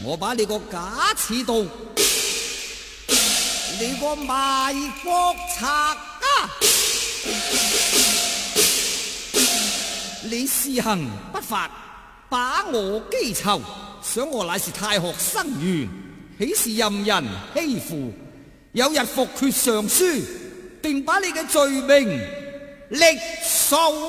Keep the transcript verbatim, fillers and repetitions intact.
我把你個假刺刀，你個賣國賊啊！你施行不法，把我譏臭，想我乃是太學生源，豈是任人欺負？有日復決上書，定把你嘅罪名力訴。